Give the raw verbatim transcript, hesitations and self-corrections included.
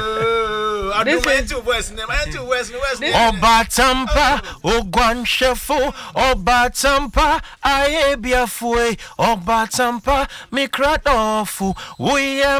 I don't want to West, never to West, West. Oba Tampa, Ogwan Shefo, Oba Tampa, Aye Biafue, Oba Tampa, Mikradofu, we